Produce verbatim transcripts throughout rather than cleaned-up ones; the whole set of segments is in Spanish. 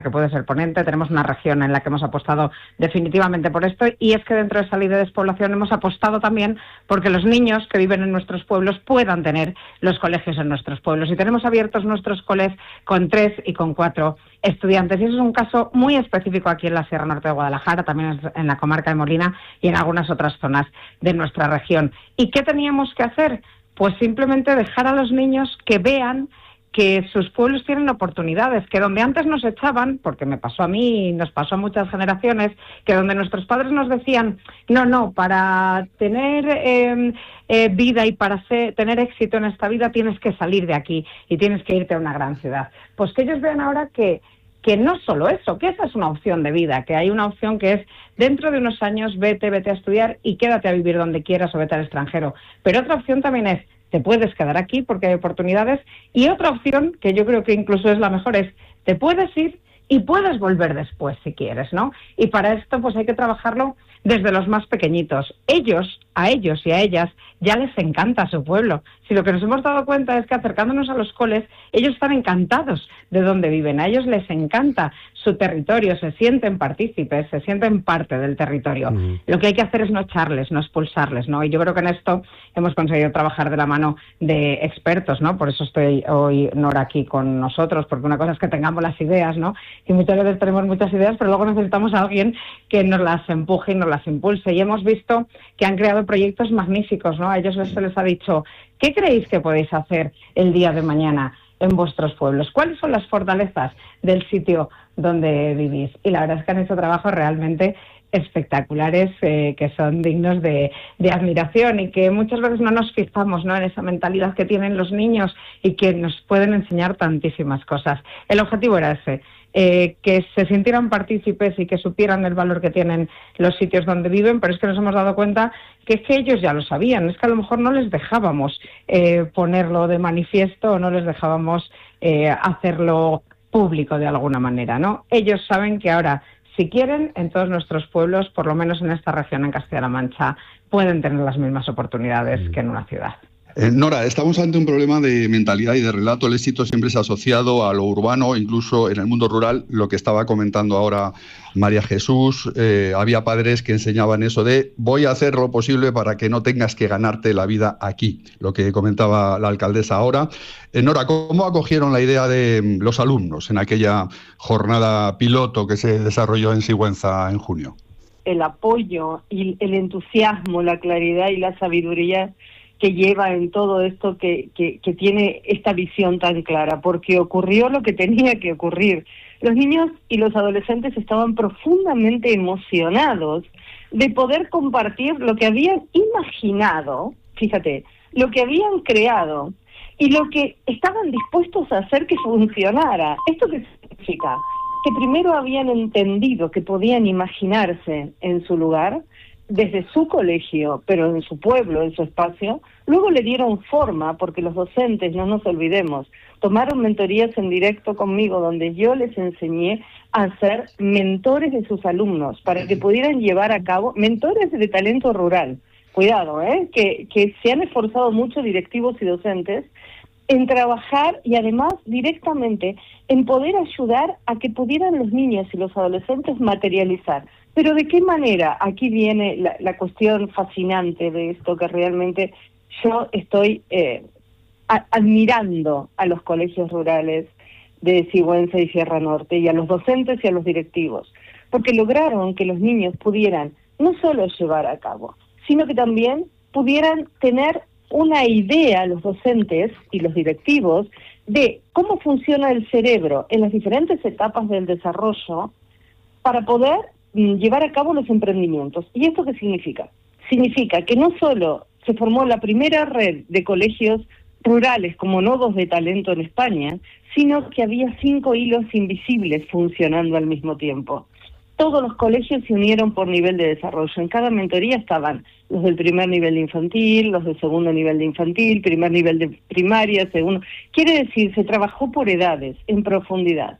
que puede ser ponente. Tenemos una región en la que hemos apostado definitivamente por esto, y es que dentro de esa ley de despoblación hemos apostado también porque los niños que viven en nuestros pueblos puedan tener los colegios en nuestros pueblos, y tenemos abiertos nuestros coles con tres y con cuatro estudiantes, y eso es un caso muy específico aquí en la Sierra Norte de Guadalajara, también en la comarca de Molina y en algunas otras zonas de nuestra región. ¿Y qué teníamos que hacer? Pues simplemente dejar a los niños que vean que sus pueblos tienen oportunidades, que donde antes nos echaban, porque me pasó a mí y nos pasó a muchas generaciones, que donde nuestros padres nos decían, no, no, para tener eh, eh, vida y para ser, tener éxito en esta vida tienes que salir de aquí y tienes que irte a una gran ciudad. Pues que ellos vean ahora que, que no solo eso, que esa es una opción de vida, que hay una opción que es dentro de unos años vete, vete a estudiar y quédate a vivir donde quieras o vete al extranjero. Pero otra opción también es, te puedes quedar aquí porque hay oportunidades, y otra opción, que yo creo que incluso es la mejor, es te puedes ir y puedes volver después si quieres, ¿no? Y para esto pues hay que trabajarlo desde los más pequeñitos. Ellos, a ellos y a ellas, ya les encanta su pueblo. Si lo que nos hemos dado cuenta es que acercándonos a los coles, ellos están encantados de donde viven, a ellos les encanta su territorio, se sienten partícipes, se sienten parte del territorio. Uh-huh. Lo que hay que hacer es no echarles, no expulsarles, ¿no? Y yo creo que en esto hemos conseguido trabajar de la mano de expertos, ¿no? Por eso estoy hoy, Nora, aquí con nosotros, porque una cosa es que tengamos las ideas, ¿no? Y muchas veces tenemos muchas ideas, pero luego necesitamos a alguien que nos las empuje y nos las impulse. Y hemos visto que han creado proyectos magníficos, ¿no? A ellos se les ha dicho, ¿qué creéis que podéis hacer el día de mañana en vuestros pueblos? ¿Cuáles son las fortalezas del sitio donde vivís? Y la verdad es que han hecho trabajos realmente espectaculares, eh, que son dignos de, de admiración, y que muchas veces no nos fijamos, ¿no?, en esa mentalidad que tienen los niños y que nos pueden enseñar tantísimas cosas. El objetivo era ese, eh, que se sintieran partícipes y que supieran el valor que tienen los sitios donde viven, pero es que nos hemos dado cuenta que es que ellos ya lo sabían, es que a lo mejor no les dejábamos eh, ponerlo de manifiesto o no les dejábamos eh, hacerlo público de alguna manera, ¿no? Ellos saben que ahora, si quieren, en todos nuestros pueblos, por lo menos en esta región, en Castilla-La Mancha, pueden tener las mismas oportunidades que en una ciudad. Eh, Nora, estamos ante un problema de mentalidad y de relato. El éxito siempre se ha asociado a lo urbano, incluso en el mundo rural, lo que estaba comentando ahora María Jesús. Eh, había padres que enseñaban eso de voy a hacer lo posible para que no tengas que ganarte la vida aquí, lo que comentaba la alcaldesa ahora. Eh, Nora, ¿cómo acogieron la idea de los alumnos en aquella jornada piloto que se desarrolló en Sigüenza en junio? El apoyo y el entusiasmo, la claridad y la sabiduría que lleva en todo esto, que, que, que tiene esta visión tan clara, porque ocurrió lo que tenía que ocurrir. Los niños y los adolescentes estaban profundamente emocionados de poder compartir lo que habían imaginado, fíjate, lo que habían creado y lo que estaban dispuestos a hacer que funcionara. ¿Esto qué significa? Que primero habían entendido que podían imaginarse en su lugar, desde su colegio, pero en su pueblo, en su espacio. Luego le dieron forma, porque los docentes, no nos olvidemos, tomaron mentorías en directo conmigo, donde yo les enseñé a ser mentores de sus alumnos, para que pudieran llevar a cabo, mentores de talento rural. Cuidado, ¿eh? que, que se han esforzado mucho directivos y docentes en trabajar, y además directamente en poder ayudar a que pudieran los niños y los adolescentes materializar. Pero ¿de qué manera? Aquí viene la, la cuestión fascinante de esto, que realmente yo estoy eh, a, admirando a los colegios rurales de Sigüenza y Sierra Norte, y a los docentes y a los directivos, porque lograron que los niños pudieran no solo llevar a cabo, sino que también pudieran tener una idea, los docentes y los directivos, de cómo funciona el cerebro en las diferentes etapas del desarrollo para poder llevar a cabo los emprendimientos. ¿Y esto qué significa? Significa que no solo se formó la primera red de colegios rurales como nodos de talento en España, sino que había cinco hilos invisibles funcionando al mismo tiempo. Todos los colegios se unieron por nivel de desarrollo. En cada mentoría estaban los del primer nivel de infantil, los del segundo nivel de infantil, primer nivel de primaria, segundo. Quiere decir, se trabajó por edades, en profundidad.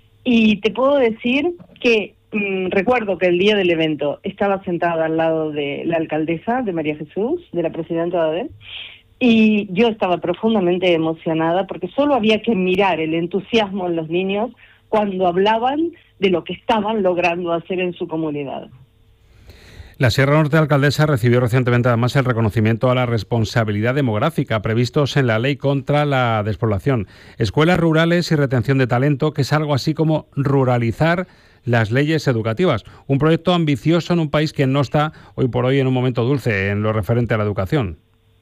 Y te puedo decir que Mm, recuerdo que el día del evento estaba sentada al lado de la alcaldesa, de María Jesús, de la presidenta de ADEL, y yo estaba profundamente emocionada porque solo había que mirar el entusiasmo en los niños cuando hablaban de lo que estaban logrando hacer en su comunidad. La Sierra Norte Alcaldesa recibió recientemente además el reconocimiento a la responsabilidad demográfica previstos en la Ley contra la Despoblación. Escuelas rurales y retención de talento, que es algo así como ruralizar las leyes educativas. Un proyecto ambicioso en un país que no está hoy por hoy en un momento dulce en lo referente a la educación.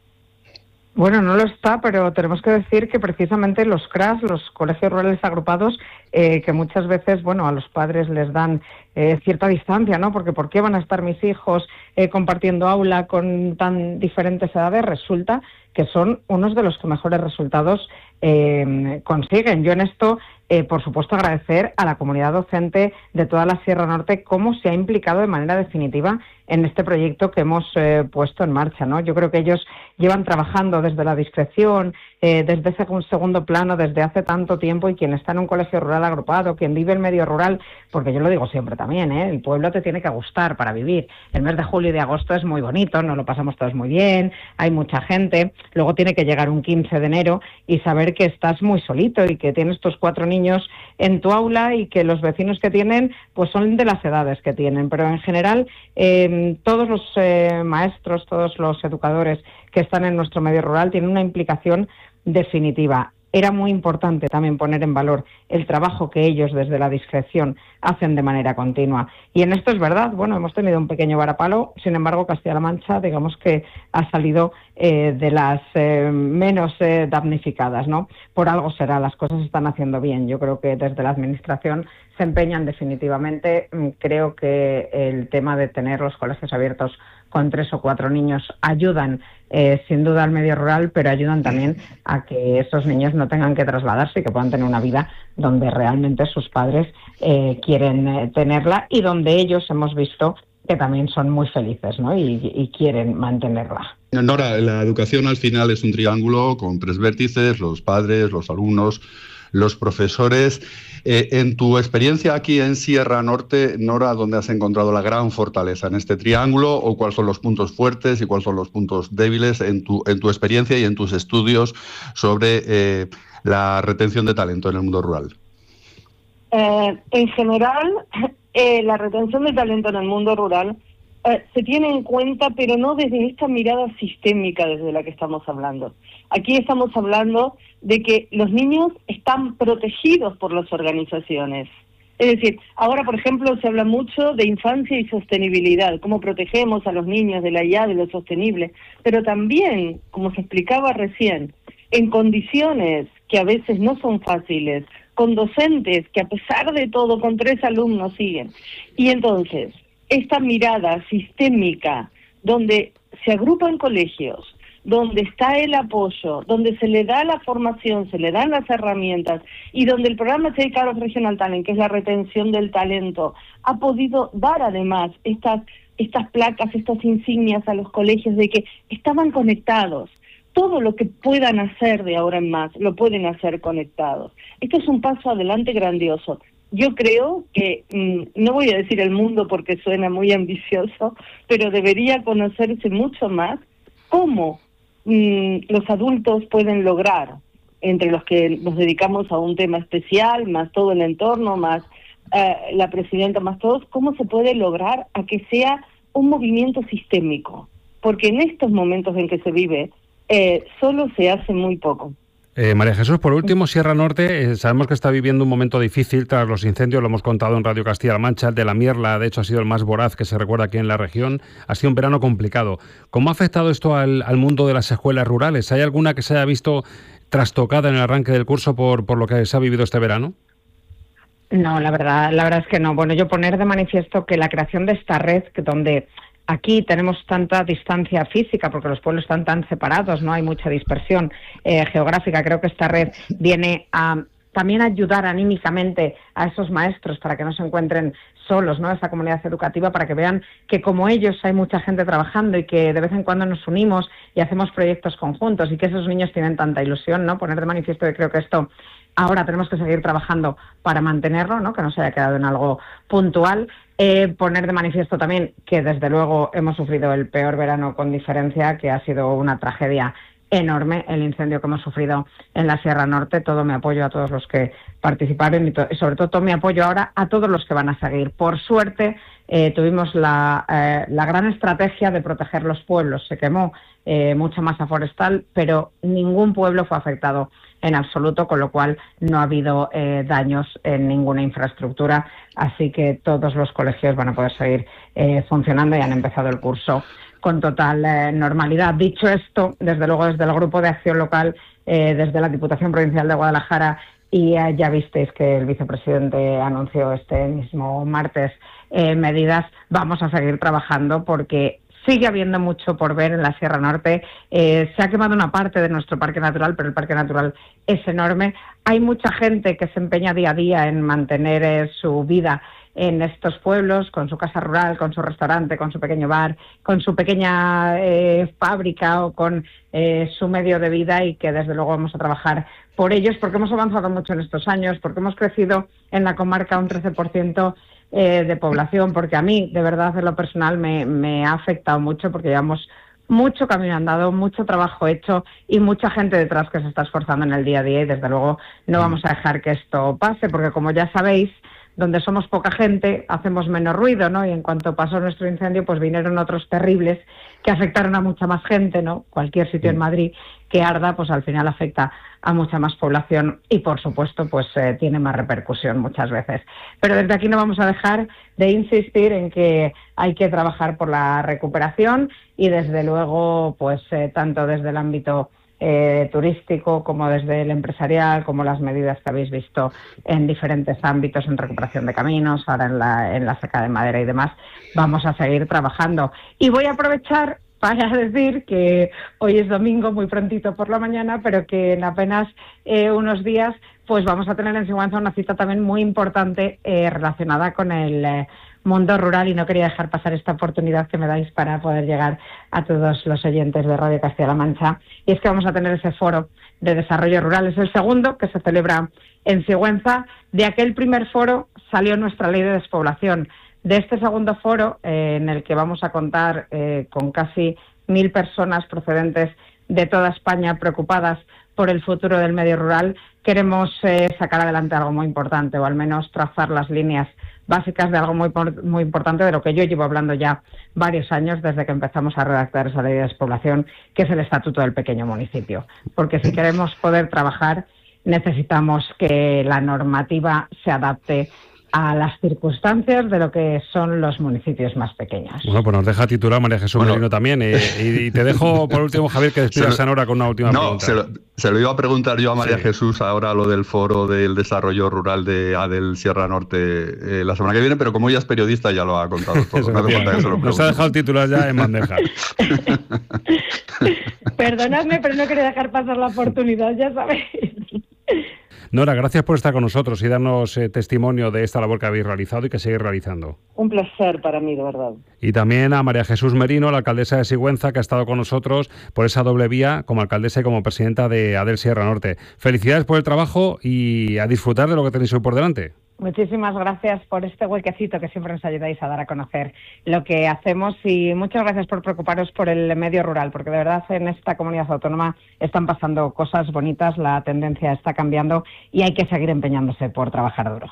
Bueno, no lo está, pero tenemos que decir que precisamente los C R A S, los colegios rurales agrupados, eh, que muchas veces, bueno, a los padres les dan eh, cierta distancia, ¿no? Porque ¿por qué van a estar mis hijos eh, compartiendo aula con tan diferentes edades? Resulta que son unos de los que mejores resultados eh, consiguen. Yo en esto, eh, por supuesto, agradecer a la comunidad docente de toda la Sierra Norte cómo se ha implicado de manera definitiva en este proyecto que hemos eh, puesto en marcha, ¿no? Yo creo que ellos llevan trabajando desde la discreción, eh, desde ese segundo plano, desde hace tanto tiempo, y quien está en un colegio rural agrupado, quien vive el medio rural, porque yo lo digo siempre también, ¿eh? El pueblo te tiene que gustar para vivir. El mes de julio y de agosto es muy bonito, nos lo pasamos todos muy bien, hay mucha gente, luego tiene que llegar un quince de enero y saber que estás muy solito y que tienes tus cuatro niños en tu aula y que los vecinos que tienen pues son de las edades que tienen, pero en general eh, todos los eh, maestros, todos los educadores que están en nuestro medio rural tienen una implicación definitiva. Era muy importante también poner en valor el trabajo que ellos desde la discreción hacen de manera continua. Y en esto es verdad, bueno, hemos tenido un pequeño varapalo, sin embargo Castilla-La Mancha, digamos que ha salido eh, de las eh, menos eh, damnificadas, ¿no? Por algo será, las cosas se están haciendo bien. Yo creo que desde la Administración se empeñan definitivamente. Creo que el tema de tener los colegios abiertos con tres o cuatro niños ayudan eh, sin duda al medio rural, pero ayudan también a que esos niños no tengan que trasladarse y que puedan tener una vida donde realmente sus padres eh, quieren eh, tenerla y donde ellos hemos visto que también son muy felices, ¿no? y, y quieren mantenerla. Nora, la educación al final es un triángulo con tres vértices: los padres, los alumnos, los profesores. Eh, en tu experiencia aquí en Sierra Norte, Nora, ¿dónde has encontrado la gran fortaleza en este triángulo, o cuáles son los puntos fuertes y cuáles son los puntos débiles en tu, en tu experiencia y en tus estudios sobre eh, la retención de talento en el mundo rural? Eh, en general, eh, la retención de talento en el mundo rural eh, se tiene en cuenta, pero no desde esta mirada sistémica desde la que estamos hablando. Aquí estamos hablando de que los niños están protegidos por las organizaciones. Es decir, ahora, por ejemplo, se habla mucho de infancia y sostenibilidad, cómo protegemos a los niños de la I A, de lo sostenible, pero también, como se explicaba recién, en condiciones que a veces no son fáciles, con docentes que a pesar de todo, con tres alumnos siguen. Y entonces, esta mirada sistémica, donde se agrupan colegios, donde está el apoyo, donde se le da la formación, se le dan las herramientas, y donde el programa Save Carlos Regional Talent, que es la retención del talento, ha podido dar además estas, estas placas, estas insignias a los colegios de que estaban conectados. Todo lo que puedan hacer de ahora en más, lo pueden hacer conectados. Esto es un paso adelante grandioso. Yo creo que, mmm, no voy a decir el mundo porque suena muy ambicioso, pero debería conocerse mucho más cómo mmm, los adultos pueden lograr, entre los que nos dedicamos a un tema especial, más todo el entorno, más eh, la presidenta, más todos, cómo se puede lograr a que sea un movimiento sistémico. Porque en estos momentos en que se vive, eh, solo se hace muy poco. Eh, María Jesús, por último, Sierra Norte, eh, sabemos que está viviendo un momento difícil tras los incendios, lo hemos contado en Radio Castilla-La Mancha. El de la Mierla, de hecho, ha sido el más voraz que se recuerda aquí en la región. Ha sido un verano complicado. ¿Cómo ha afectado esto al, al mundo de las escuelas rurales? ¿Hay alguna que se haya visto trastocada en el arranque del curso por, por lo que se ha vivido este verano? No, la verdad, la verdad es que no. Bueno, yo poner de manifiesto que la creación de esta red, que donde aquí tenemos tanta distancia física porque los pueblos están tan separados, no hay mucha dispersión eh, geográfica. Creo que esta red viene a también ayudar anímicamente a esos maestros para que no se encuentren solos, ¿no? Esa comunidad educativa, para que vean que como ellos hay mucha gente trabajando y que de vez en cuando nos unimos y hacemos proyectos conjuntos y que esos niños tienen tanta ilusión, ¿no? Poner de manifiesto que creo que esto ahora tenemos que seguir trabajando para mantenerlo, ¿no? Que no se haya quedado en algo puntual. Eh, poner de manifiesto también que desde luego hemos sufrido el peor verano con diferencia, que ha sido una tragedia enorme el incendio que hemos sufrido en la Sierra Norte. Todo mi apoyo a todos los que participaron y, to- y sobre todo todo mi apoyo ahora a todos los que van a seguir. Por suerte eh, tuvimos la, eh, la gran estrategia de proteger los pueblos. Se quemó eh, mucha masa forestal, pero ningún pueblo fue afectado en absoluto, con lo cual no ha habido eh, daños en ninguna infraestructura, así que todos los colegios van a poder seguir eh, funcionando y han empezado el curso con total eh, normalidad. Dicho esto, desde luego desde el Grupo de Acción Local, eh, desde la Diputación Provincial de Guadalajara, y eh, ya visteis que el vicepresidente anunció este mismo martes eh, medidas, vamos a seguir trabajando porque sigue habiendo mucho por ver en la Sierra Norte. Eh, se ha quemado una parte de nuestro parque natural, pero el parque natural es enorme. Hay mucha gente que se empeña día a día en mantener eh, su vida en estos pueblos, con su casa rural, con su restaurante, con su pequeño bar, con su pequeña eh, fábrica o con eh, su medio de vida, y que desde luego vamos a trabajar por ellos porque hemos avanzado mucho en estos años, porque hemos crecido en la comarca un trece por ciento eh, de población, porque a mí, de verdad, en lo personal me, me ha afectado mucho porque llevamos mucho camino andado, mucho trabajo hecho y mucha gente detrás que se está esforzando en el día a día, y desde luego no vamos a dejar que esto pase, porque como ya sabéis, donde somos poca gente, hacemos menos ruido, ¿no? Y en cuanto pasó nuestro incendio, pues vinieron otros terribles que afectaron a mucha más gente, ¿no? Cualquier sitio en Madrid que arda, pues al final afecta a mucha más población y, por supuesto, pues eh, tiene más repercusión muchas veces. Pero desde aquí no vamos a dejar de insistir en que hay que trabajar por la recuperación y, desde luego, pues eh, tanto desde el ámbito Eh, turístico como desde el empresarial, como las medidas que habéis visto en diferentes ámbitos, en recuperación de caminos, ahora en la, en la saca de madera y demás, vamos a seguir trabajando. Y voy a aprovechar para decir que hoy es domingo, muy prontito por la mañana, pero que en apenas eh, unos días pues vamos a tener en Sigüenza una cita también muy importante eh, relacionada con el eh, mundo rural, y no quería dejar pasar esta oportunidad que me dais para poder llegar a todos los oyentes de Radio Castilla-La Mancha. Y es que vamos a tener ese foro de desarrollo rural. Es el segundo que se celebra en Sigüenza. De aquel primer foro salió nuestra ley de despoblación. De este segundo foro, eh, en el que vamos a contar eh, con casi mil personas procedentes de toda España preocupadas por el futuro del medio rural, queremos eh, sacar adelante algo muy importante, o al menos trazar las líneas básicas de algo muy, muy importante, de lo que yo llevo hablando ya varios años desde que empezamos a redactar esa ley de despoblación, que es el Estatuto del Pequeño Municipio. Porque si queremos poder trabajar, necesitamos que la normativa se adapte a las circunstancias de lo que son los municipios más pequeños. Bueno, pues nos deja titular María Jesús bueno, Merino también. Eh, y, y te dejo, por último, Javier, que despidas a Nora con una última no, pregunta. Se lo, se lo iba a preguntar yo a María sí. Jesús ahora, lo del foro del desarrollo rural de Adel Sierra Norte eh, la semana que viene, pero como ella es periodista ya lo ha contado todo. No hace falta que se lo nos ha dejado el titular ya en bandeja. Perdonadme, pero no quería dejar pasar la oportunidad, ya sabéis. Nora, gracias por estar con nosotros y darnos eh, testimonio de esta labor que habéis realizado y que seguís realizando. Un placer para mí, de verdad. Y también a María Jesús Merino, la alcaldesa de Sigüenza, que ha estado con nosotros por esa doble vía, como alcaldesa y como presidenta de Adel Sierra Norte. Felicidades por el trabajo y a disfrutar de lo que tenéis hoy por delante. Muchísimas gracias por este huequecito que siempre nos ayudáis a dar a conocer lo que hacemos, y muchas gracias por preocuparos por el medio rural, porque de verdad en esta comunidad autónoma están pasando cosas bonitas, la tendencia está cambiando y hay que seguir empeñándose por trabajar duro.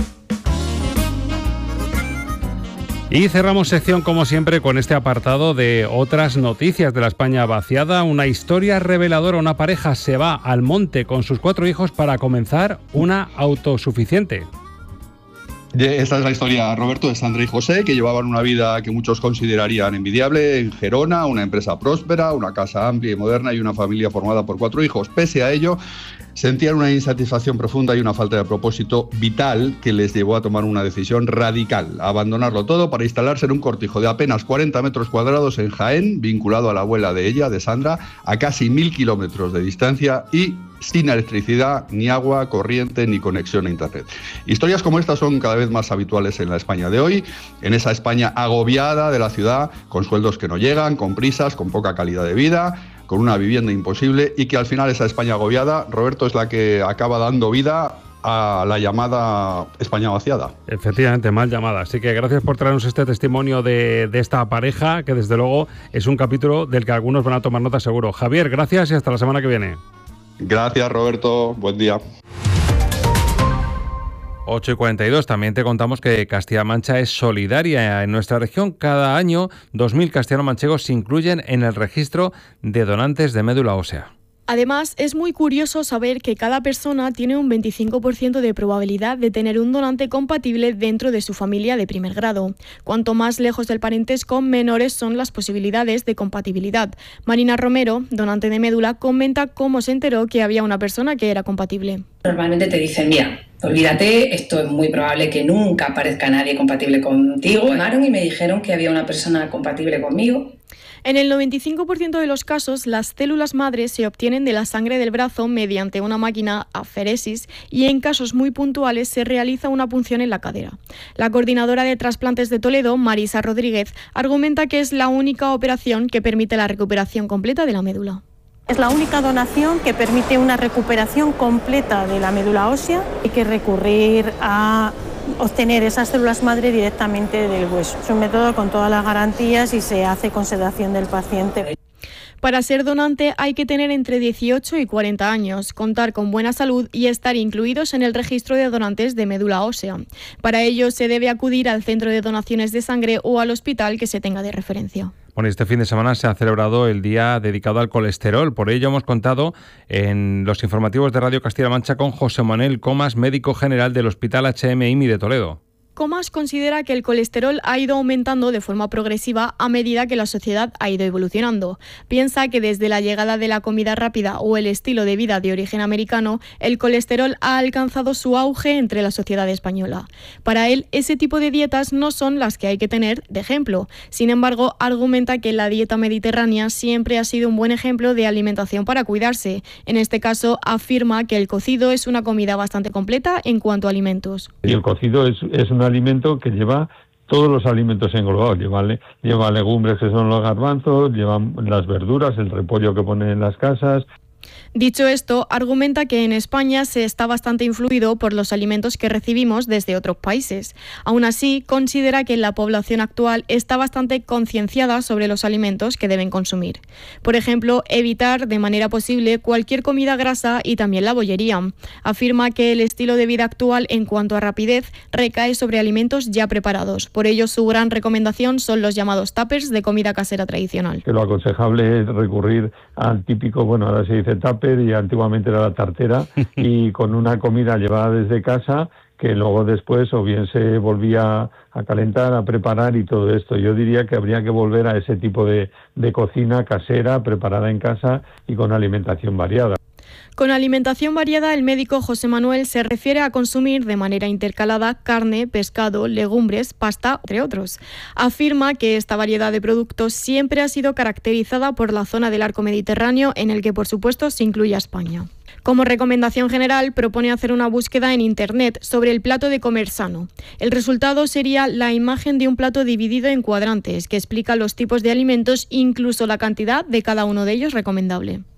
Y cerramos sección, como siempre, con este apartado de otras noticias de la España vaciada. Una historia reveladora. Una pareja se va al monte con sus cuatro hijos para comenzar una autosuficiente. Esta es la historia, Roberto, de Sandra y José, que llevaban una vida que muchos considerarían envidiable en Gerona, una empresa próspera, una casa amplia y moderna y una familia formada por cuatro hijos. Pese a ello, sentían una insatisfacción profunda y una falta de propósito vital que les llevó a tomar una decisión radical, a abandonarlo todo para instalarse en un cortijo de apenas cuarenta metros cuadrados en Jaén, vinculado a la abuela de ella, de Sandra, a casi mil kilómetros de distancia y sin electricidad, ni agua, corriente, ni conexión a internet. Historias como estas son cada vez más habituales en la España de hoy, en esa España agobiada de la ciudad, con sueldos que no llegan, con prisas, con poca calidad de vida, con una vivienda imposible, y que al final esa España agobiada, Roberto, es la que acaba dando vida a la llamada España vaciada. Efectivamente, mal llamada. Así que gracias por traernos este testimonio de, de esta pareja, que desde luego es un capítulo del que algunos van a tomar nota seguro. Javier, gracias y hasta la semana que viene. Gracias, Roberto. Buen día. ocho y cuarenta y dos. También te contamos que Castilla-La Mancha es solidaria. En nuestra región, cada año, dos mil castellano-manchegos se incluyen en el registro de donantes de médula ósea. Además, es muy curioso saber que cada persona tiene un veinticinco por ciento de probabilidad de tener un donante compatible dentro de su familia de primer grado. Cuanto más lejos del parentesco, menores son las posibilidades de compatibilidad. Marina Romero, donante de médula, comenta cómo se enteró que había una persona que era compatible. Normalmente te dicen, mira, olvídate, esto es muy probable que nunca aparezca nadie compatible contigo. Me llamaron y me dijeron que había una persona compatible conmigo. En el noventa y cinco por ciento de los casos, las células madres se obtienen de la sangre del brazo mediante una máquina aferesis y en casos muy puntuales se realiza una punción en la cadera. La coordinadora de trasplantes de Toledo, Marisa Rodríguez, argumenta que es la única operación que permite la recuperación completa de la médula. Es la única donación que permite una recuperación completa de la médula ósea. Hay que recurrir a obtener esas células madre directamente del hueso. Es un método con todas las garantías y se hace con sedación del paciente. Para ser donante hay que tener entre dieciocho y cuarenta años, contar con buena salud y estar incluidos en el registro de donantes de médula ósea. Para ello se debe acudir al centro de donaciones de sangre o al hospital que se tenga de referencia. Bueno, este fin de semana se ha celebrado el día dedicado al colesterol. Por ello hemos contado en los informativos de Radio Castilla-La Mancha con José Manuel Comas, médico general del Hospital H M I M I de Toledo. Comas considera que el colesterol ha ido aumentando de forma progresiva a medida que la sociedad ha ido evolucionando. Piensa que desde la llegada de la comida rápida o el estilo de vida de origen americano, el colesterol ha alcanzado su auge entre la sociedad española. Para él, ese tipo de dietas no son las que hay que tener de ejemplo. Sin embargo, argumenta que la dieta mediterránea siempre ha sido un buen ejemplo de alimentación para cuidarse. En este caso, afirma que el cocido es una comida bastante completa en cuanto a alimentos. Y el cocido es, es una alimento que lleva todos los alimentos englobados, lleva, lleva legumbres que son los garbanzos, lleva las verduras, el repollo que ponen en las casas. Dicho esto, argumenta que en España se está bastante influido por los alimentos que recibimos desde otros países. Aún así, considera que la población actual está bastante concienciada sobre los alimentos que deben consumir. Por ejemplo, evitar de manera posible cualquier comida grasa y también la bollería. Afirma que el estilo de vida actual en cuanto a rapidez recae sobre alimentos ya preparados. Por ello, su gran recomendación son los llamados tuppers de comida casera tradicional. Que lo aconsejable es recurrir al típico, bueno, ahora se dice tupper y antiguamente era la tartera, y con una comida llevada desde casa que luego después o bien se volvía a calentar, a preparar y todo esto. Yo diría que habría que volver a ese tipo de, de cocina casera, preparada en casa y con alimentación variada. Con alimentación variada, el médico José Manuel se refiere a consumir de manera intercalada carne, pescado, legumbres, pasta, entre otros. Afirma que esta variedad de productos siempre ha sido caracterizada por la zona del arco mediterráneo, en el que por supuesto se incluye a España. Como recomendación general, propone hacer una búsqueda en Internet sobre el plato de comer sano. El resultado sería la imagen de un plato dividido en cuadrantes, que explica los tipos de alimentos, incluso la cantidad de cada uno de ellos recomendable.